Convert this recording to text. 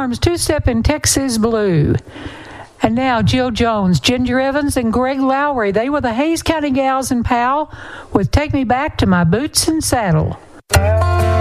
Arms, Two-Step in Texas Blue. And now Jill Jones, Ginger Evans, and Greg Lowry. They were the Hays County Gals and Pal with Take Me Back to My Boots and Saddle.